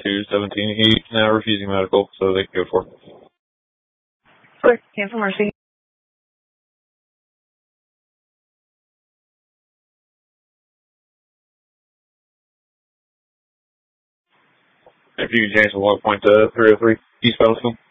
217. He's now refusing medical, so they can go for it. Clear. Cancel Mercy. If you can change the log point to 303 East Battlesfield.